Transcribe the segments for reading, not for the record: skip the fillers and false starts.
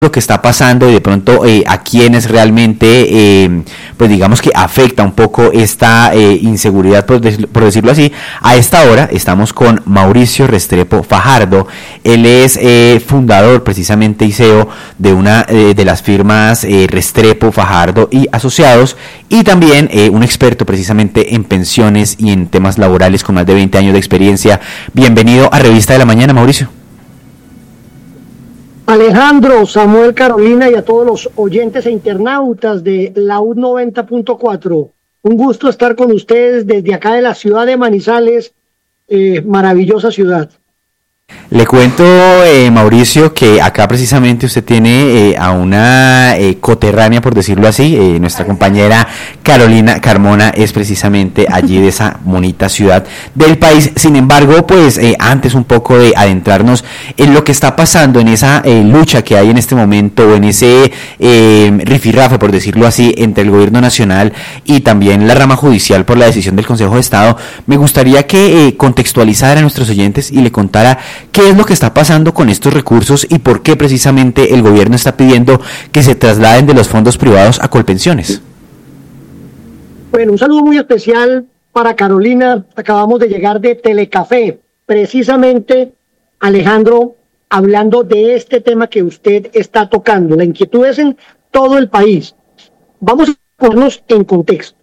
lo que está pasando y de pronto a quienes realmente, pues digamos que afecta un poco esta inseguridad, por decirlo así. A esta hora estamos con Mauricio Restrepo Fajardo. Él es fundador precisamente y CEO de una de las firmas Restrepo, Fajardo y Asociados, y también un experto precisamente en pensiones y en temas laborales con más de 20 años de experiencia. Bienvenido a Revista de la Mañana, Mauricio. Alejandro, Samuel, Carolina y a todos los oyentes e internautas de la U 90.4. Un gusto estar con ustedes desde acá de la ciudad de Manizales, maravillosa ciudad. Le cuento, Mauricio, que acá precisamente usted tiene a una coterránea, por decirlo así. Nuestra compañera Carolina Carmona es precisamente allí de esa bonita ciudad del país. Sin embargo, pues antes un poco de adentrarnos en lo que está pasando, en esa lucha que hay en este momento, o en ese rifirrafe, por decirlo así, entre el gobierno nacional y también la rama judicial por la decisión del Consejo de Estado, me gustaría que contextualizara a nuestros oyentes y le contara ¿qué es lo que está pasando con estos recursos y por qué precisamente el gobierno está pidiendo que se trasladen de los fondos privados a Colpensiones? Bueno, un saludo muy especial para Carolina. Acabamos de llegar de Telecafé, precisamente, Alejandro, hablando de este tema que usted está tocando. La inquietud es en todo el país. Vamos a ponernos en contexto.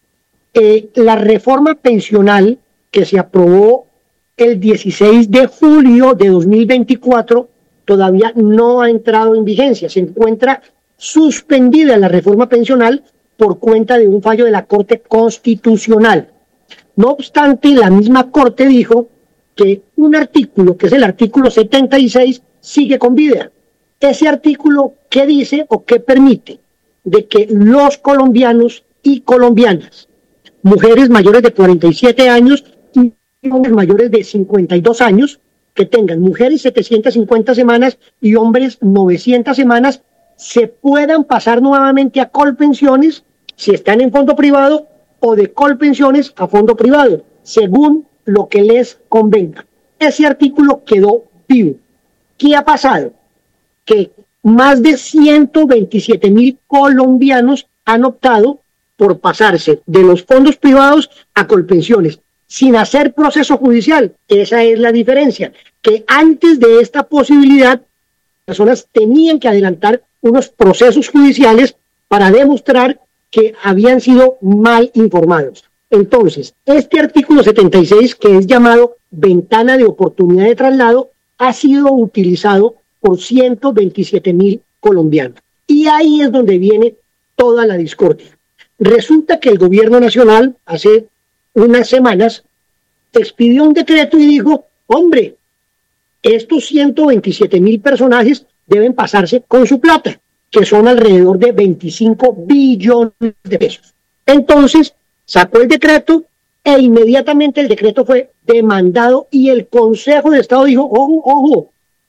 La reforma pensional que se aprobó el 16 de julio de 2024 todavía no ha entrado en vigencia. Se encuentra suspendida la reforma pensional por cuenta de un fallo de la Corte Constitucional. No obstante, la misma Corte dijo que un artículo, que es el artículo 76, sigue con vida. Ese artículo, ¿qué dice o qué permite? De que los colombianos y colombianas, mujeres mayores de 47 años y hombres mayores de 52 años, que tengan mujeres 750 semanas y hombres 900 semanas, se puedan pasar nuevamente a Colpensiones si están en fondo privado, o de Colpensiones a fondo privado, según lo que les convenga. Ese artículo quedó vivo. ¿Qué ha pasado? Que más de 127,000 colombianos han optado por pasarse de los fondos privados a Colpensiones, sin hacer proceso judicial. Esa es la diferencia, que antes de esta posibilidad, las personas tenían que adelantar unos procesos judiciales para demostrar que habían sido mal informados. Entonces, este artículo 76, que es llamado ventana de oportunidad de traslado, ha sido utilizado por 127,000 colombianos. Y ahí es donde viene toda la discordia. Resulta que el gobierno nacional, hace unas semanas, expidió un decreto y dijo, hombre, estos 127,000 personajes deben pasarse con su plata, que son alrededor de 25 billones de pesos. Entonces, sacó el decreto e inmediatamente el decreto fue demandado y el Consejo de Estado dijo, ojo,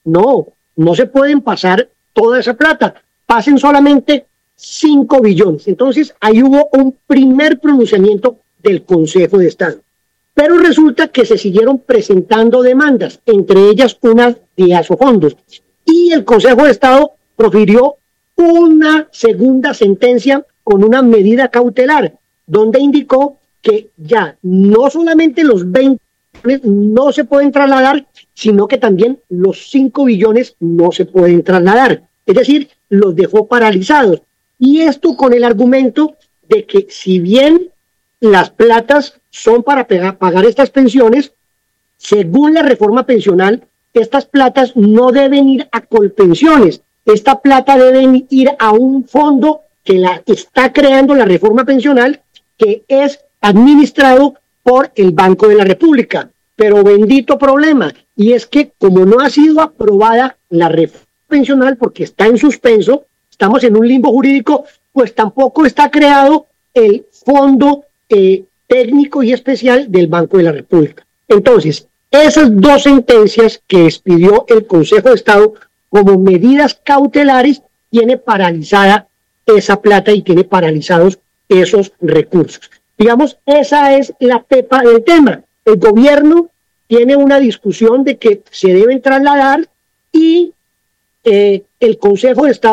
no se pueden pasar toda esa plata, pasen solamente 5 billones. Entonces, ahí hubo un primer pronunciamiento del Consejo de Estado. Pero resulta que se siguieron presentando demandas, entre ellas una de Asofondos. Y el Consejo de Estado profirió una segunda sentencia con una medida cautelar, donde indicó que ya no solamente los 20 billones no se pueden trasladar, sino que también los 5 billones no se pueden trasladar. Es decir, los dejó paralizados. Y esto con el argumento de que si bien las platas son para pagar estas pensiones, según la reforma pensional, estas platas no deben ir a Colpensiones. Esta plata debe ir a un fondo que la está creando la reforma pensional, que es administrado por el Banco de la República. Pero bendito problema, y es que como no ha sido aprobada la reforma pensional porque está en suspenso, estamos en un limbo jurídico, pues tampoco está creado el fondo técnico y especial del Banco de la República. Entonces, esas dos sentencias que expidió el Consejo de Estado como medidas cautelares, tiene paralizada esa plata y tiene paralizados esos recursos. Digamos, esa es la pepa del tema. El gobierno tiene una discusión de que se deben trasladar y el Consejo de Estado